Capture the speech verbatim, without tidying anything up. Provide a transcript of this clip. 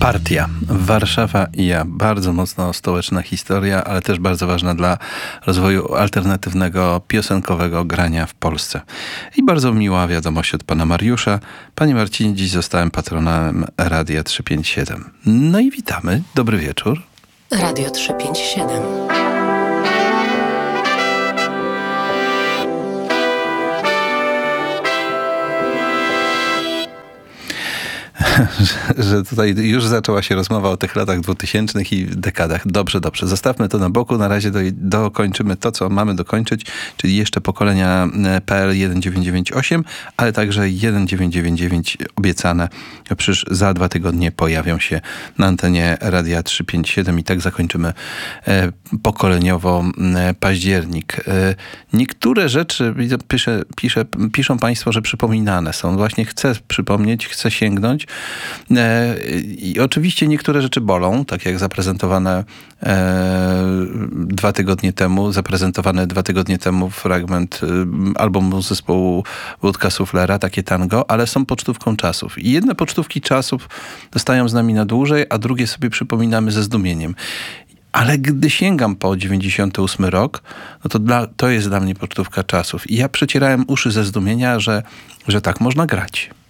Partia. Warszawa i ja. Bardzo mocno stołeczna historia, ale też bardzo ważna dla rozwoju alternatywnego, piosenkowego grania w Polsce. I bardzo miła wiadomość od pana Mariusza. Panie Marcinie, dziś zostałem patronem Radia trzysta pięćdziesiąt siedem. No i witamy. Dobry wieczór. Radio trzysta pięćdziesiąt siedem. że, że tutaj już zaczęła się rozmowa o tych latach dwutysięcznych i dekadach. Dobrze, dobrze. Zostawmy to na boku. Na razie do, dokończymy to, co mamy dokończyć, czyli jeszcze pokolenia P L tysiąc dziewięćset dziewięćdziesiąt osiem, ale także tysiąc dziewięćset dziewięćdziesiąt dziewięć obiecane. Przecież za dwa tygodnie pojawią się na antenie Radia trzysta pięćdziesiąt siedem i tak zakończymy e, pokoleniowo e, październik. E, niektóre rzeczy, pisze, pisze, piszą państwo, że przypominane są. Właśnie chcę przypomnieć, chcę sięgnąć. E, I oczywiście niektóre rzeczy bolą, tak jak zaprezentowane e, dwa tygodnie temu, zaprezentowany dwa tygodnie temu fragment e, albumu zespołu Wódka Suflera, takie tango, ale są pocztówką czasów. I jedne pocztówki czasów zostają z nami na dłużej, a drugie sobie przypominamy ze zdumieniem. Ale gdy sięgam po dziewięćdziesiąty ósmy rok, no to dla, to jest dla mnie pocztówka czasów. I ja przecierałem uszy ze zdumienia, że, że tak można grać.